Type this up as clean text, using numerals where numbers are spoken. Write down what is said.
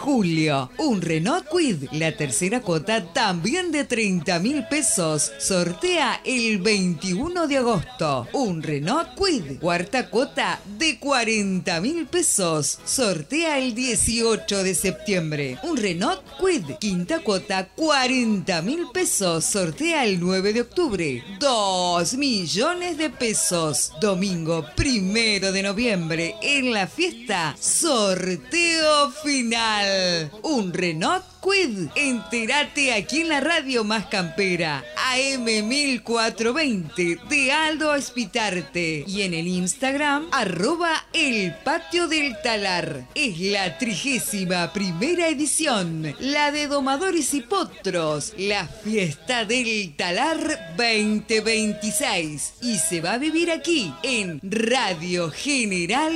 julio. Un Renault Kwid, la tercera cuota también de 30.000 pesos. Sortea el 21 de agosto. Un Renault Kwid, cuarta cuota de 40.000 pesos. Sortea el 18 de septiembre. Un Renault Kwid, quinta cuota 40.000 pesos. Sortea el 9 de octubre. 2 millones de pesos. Domingo 1 de noviembre en la fiesta. Sorteo final. Un Renault Kwid. Entérate aquí en la radio más campera. AM 1420 de Aldo Aspitarte. Y en el Instagram, @El Patio del Talar. Es la 31ª edición. La de Domadores y Potros. La fiesta del Talar 2026. Y se va a vivir aquí en Radio General